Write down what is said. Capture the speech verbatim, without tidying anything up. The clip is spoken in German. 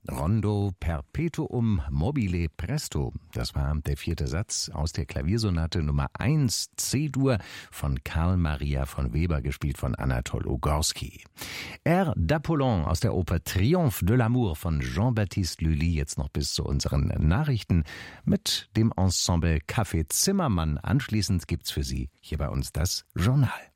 Rondo Perpetuum mobile presto. Das war der vierte Satz aus der Klaviersonate Nummer eins C-Dur von Karl Maria von Weber, gespielt von Anatol Ugorski. Air d'Apollon aus der Oper Triomphe de l'amour von Jean-Baptiste Lully, jetzt noch bis zu unseren Nachrichten mit dem Ensemble Café Zimmermann. Anschließend gibt's für Sie hier bei uns das Journal.